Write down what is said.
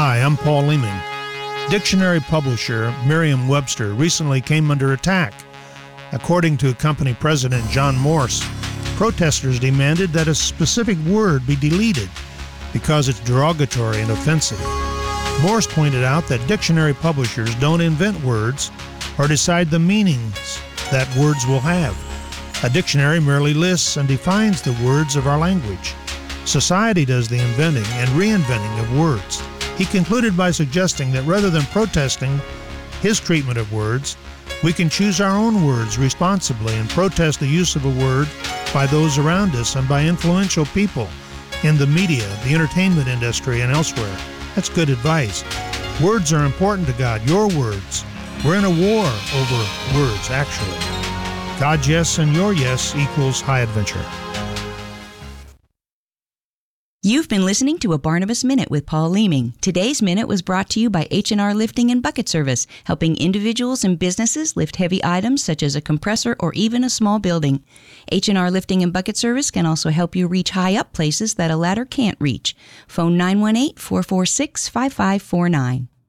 Hi, I'm Paul Leeming. Dictionary publisher Merriam-Webster recently came under attack. According to company president John Morse, protesters demanded that a specific word be deleted because it's derogatory and offensive. Morse pointed out that dictionary publishers don't invent words or decide the meanings that words will have. A dictionary merely lists and defines the words of our language. Society does the inventing and reinventing of words. He concluded by suggesting that rather than protesting his treatment of words, we can choose our own words responsibly and protest the use of a word by those around us and by influential people in the media, the entertainment industry, and elsewhere. That's good advice. Words are important to God, your words. We're in a war over words, actually. God's yes and your yes equals high adventure. You've been listening to a Barnabas Minute with Paul Leeming. Today's Minute was brought to you by H&R Lifting and Bucket Service, helping individuals and businesses lift heavy items such as a compressor or even a small building. H&R Lifting and Bucket Service can also help you reach high up places that a ladder can't reach. Phone 918-446-5549.